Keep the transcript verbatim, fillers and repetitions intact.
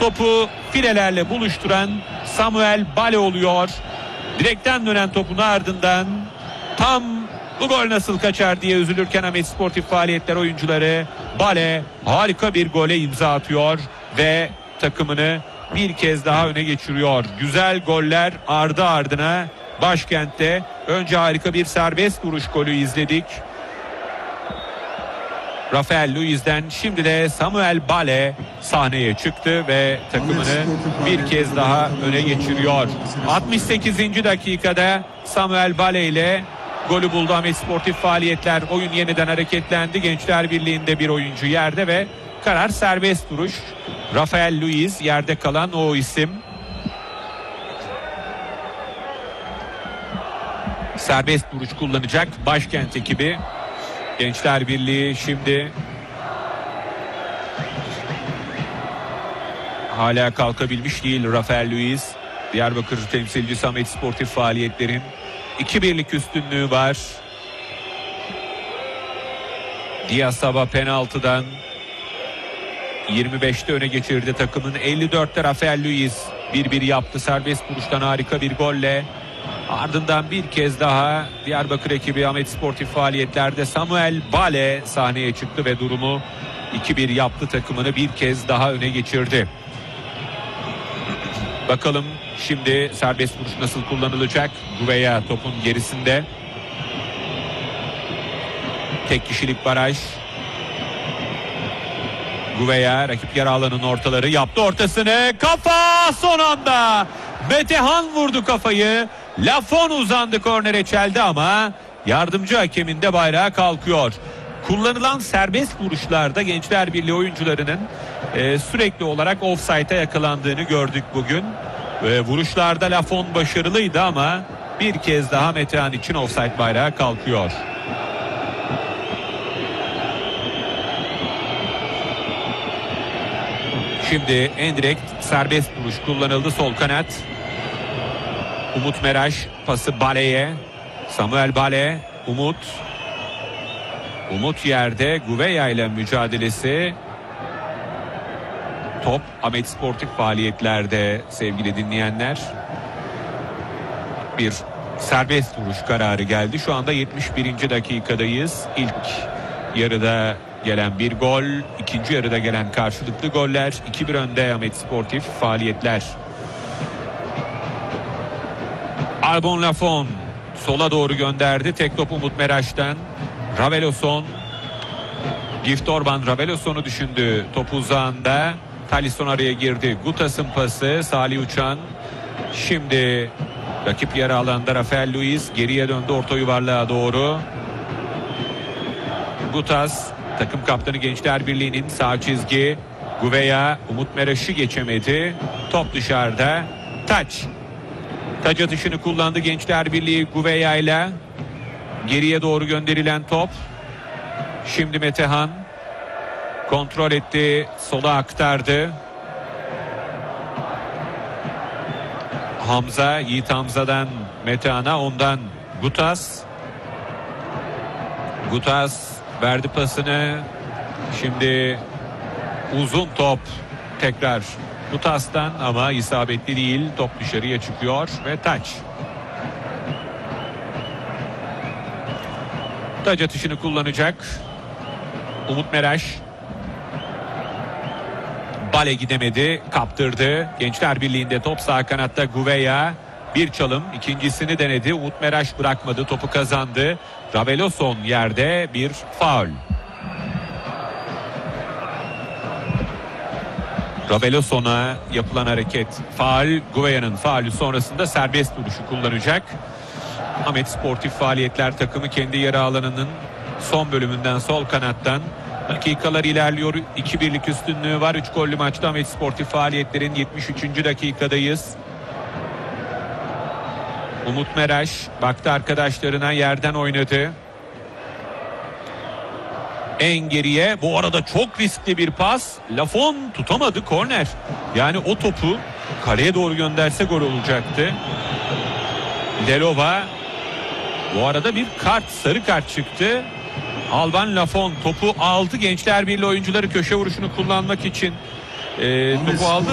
topu filelerle buluşturan Samuel Bale oluyor. Direkten dönen topun ardından tam bu gol nasıl kaçar diye üzülürken Ahmet Sportif Faaliyetler oyuncuları, Bale harika bir gole imza atıyor ve takımını bir kez daha öne geçiriyor. Güzel goller ardı ardına başkentte. Önce harika bir serbest vuruş golü izledik Rafael Luiz'den, şimdi de Samuel Bale sahneye çıktı ve takımını bir kez daha öne geçiriyor. altmış sekizinci dakikada Samuel Bale ile golü buldu Ahmet Sportif Faaliyetler. Oyun yeniden hareketlendi. Gençler Birliği'nde bir oyuncu yerde ve karar serbest vuruş. Rafael Luiz yerde kalan o isim. Serbest vuruş kullanacak başkent ekibi. Gençler Birliği şimdi hala kalkabilmiş değil Rafael Luiz. Diyarbakır temsilcisi Ahmet Sportif Faaliyetler'in iki birlik üstünlüğü var. Diasaba penaltıdan yirmi beşte öne geçirdi takımın. elli dörtte Rafael Luiz bir bir yaptı. Serbest vuruştan harika bir golle. Ardından bir kez daha Diyarbakır ekibi Ahmet Sportif Faaliyetler'de Samuel Bale sahneye çıktı ve durumu iki bir yaptı, takımını bir kez daha öne geçirdi. Bakalım şimdi serbest vuruş nasıl kullanılacak? Gouveia topun gerisinde. Tek kişilik baraj. Gouveia rakip yarı alanın ortaları yaptı ortasını. Kafa son anda. Metehan vurdu kafayı. Lafon uzandı, kornere çeldi ama yardımcı hakemin de bayrağı kalkıyor. Kullanılan serbest vuruşlarda Gençler Birliği oyuncularının e, sürekli olarak ofsayta yakalandığını gördük bugün. E, vuruşlarda Lafon başarılıydı ama bir kez daha Metehan için ofsayt bayrağı kalkıyor. Şimdi endirekt serbest vuruş kullanıldı sol kanat. Umut Meraş pası Bale'ye. Samuel Bale, Umut. Umut yerde, Gouveia ile mücadelesi. Top Ahmet Sportif Faaliyetler'de sevgili dinleyenler. Bir serbest vuruş kararı geldi. Şu anda yetmiş birinci dakikadayız. İlk yarıda gelen bir gol, ikinci yarıda gelen karşılıklı goller. iki bir önde Ahmet Sportif Faaliyetler. Albon Lafon sola doğru gönderdi. Tek top Umut Meraş'tan. Raveloson. Gift Orban Raveloson'u düşündü. Top uzağında. Talisson araya girdi. Gutas'ın pası. Salih Uçan. Şimdi rakip yarı alanda Rafael Luiz geriye döndü orta yuvarlığa doğru. Gutas, takım kaptanı Gençler Birliği'nin sağ çizgi. Gouveia Umut Meraş'ı geçemedi. Top dışarıda. Taç. Taç atışını kullandı Gençler Birliği Gouveia ile. Geriye doğru gönderilen top. Şimdi Metehan kontrol etti. Sola aktardı. Hamza, Yiğit Hamza'dan Metehan'a, ondan Gutas. Gutas verdi pasını. Şimdi uzun top tekrar Gutas'tan ama isabetli değil. Top dışarıya çıkıyor ve taç. Taç atışını kullanacak Umut Meraş. Bale gidemedi, kaptırdı. Gençler Birliği'nde top sağ kanatta Gouveia. Bir çalım, ikincisini denedi. Umut Meraş bırakmadı, topu kazandı. Raveloson yerde, bir faul. Raveloson'a yapılan hareket faul. Gouveia'nın faulü sonrasında serbest vuruşu kullanacak Ahmet Sportif Faaliyetler takımı kendi yarı alanının son bölümünden sol kanattan. Dakikalar ilerliyor. iki birlik üstünlüğü var. üç gollü maçta Ahmet Sportif Faaliyetler'in yetmiş üçüncü dakikadayız. Umut Meraş baktı arkadaşlarına, yerden oynadı. En geriye, bu arada çok riskli bir pas. Lafon tutamadı, korner. Yani o topu kaleye doğru gönderse gol olacaktı. Delova, bu arada bir kart, sarı kart çıktı. Alban Lafon topu aldı. Gençler Birliği oyuncuları köşe vuruşunu kullanmak için e, topu aldı.